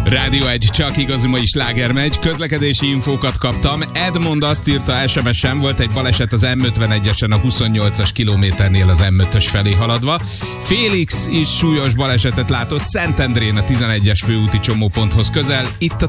Rádió 1, csak igazi ma is sláger megy. Közlekedési infókat kaptam. Edmond azt írta SMS-en, volt egy baleset az M51-esen a 28-as kilométernél az M5-ös felé haladva. Félix is súlyos balesetet látott Szentendrén a 11-es főúti csomóponthoz közel. Itt a